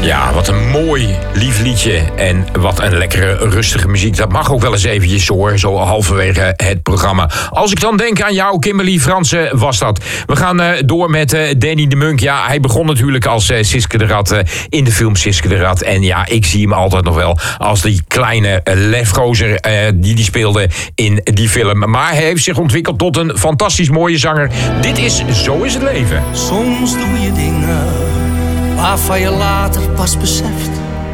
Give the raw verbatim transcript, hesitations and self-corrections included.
Ja, wat een mooi, lief liedje. En wat een lekkere, rustige muziek. Dat mag ook wel eens eventjes hoor, zo halverwege het programma. Als ik dan denk aan jou, Kimberly Fransen, was dat. We gaan uh, door met uh, Danny de Munk. Ja, hij begon natuurlijk als uh, Siske de Rat uh, in de film Siske de Rat. En ja, ik zie hem altijd nog wel als die kleine uh, lefgozer uh, die die speelde in die film. Maar hij heeft zich ontwikkeld tot een fantastisch mooie zanger. Dit is Zo is het leven. Soms doe je dingen waarvan je later pas beseft